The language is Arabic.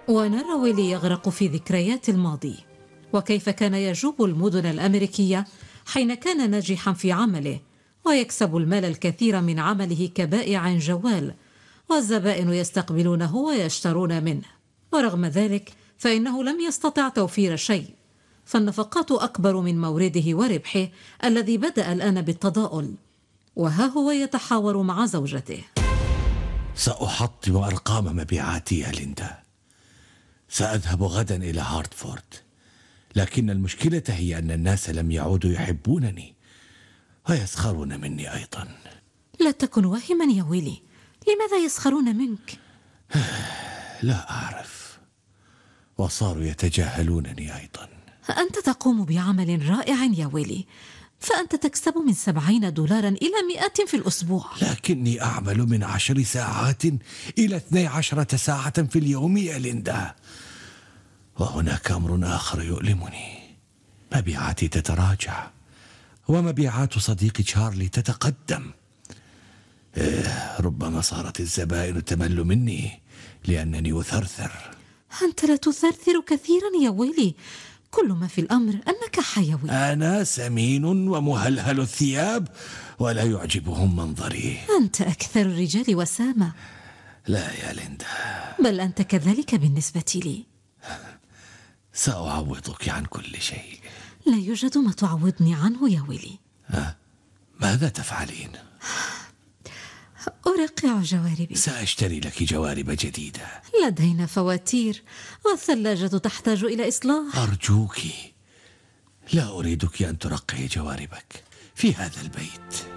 ونرى ويلي يغرق في ذكريات الماضي، وكيف كان يجوب المدن الأمريكية حين كان ناجحا في عمله ويكسب المال الكثير من عمله كبائع جوال، والزبائن يستقبلونه ويشترون منه. ورغم ذلك فإنه لم يستطع توفير شيء، فالنفقات أكبر من مورده وربحه الذي بدأ الآن بالتضاؤل. وها هو يتحاور مع زوجته. سأحطم أرقام مبيعاتي يا ليندا. سأذهب غدا إلى هارتفورد، لكن المشكلة هي أن الناس لم يعودوا يحبونني ويسخرون مني أيضا. لا تكن واهما يا ويلي، لماذا يسخرون منك؟ لا أعرف، وصاروا يتجاهلونني أيضا. أنت تقوم بعمل رائع يا ويلي، فأنت تكسب من $70 إلى 100 في الأسبوع. لكني أعمل من 10 ساعات إلى 12 ساعة في اليوم يا ليندا. وهناك أمر آخر يؤلمني، مبيعاتي تتراجع ومبيعات صديقي تشارلي تتقدم. ربما صارت الزبائن تمل مني لأنني أثرثر. أنت لا تثرثر كثيرا يا ويلي، كل ما في الأمر أنك حيوي. أنا سمين ومهلهل الثياب ولا يعجبهم منظري. أنت أكثر الرجال وسامة. لا يا ليندا، بل أنت كذلك بالنسبة لي. سأعوضك عن كل شيء. لا يوجد ما تعوضني عنه يا ويلي. ماذا تفعلين؟ أرقع جواربي. سأشتري لك جوارب جديدة. لدينا فواتير والثلاجة تحتاج إلى إصلاح. أرجوك، لا أريدك أن ترقعي جواربك في هذا البيت.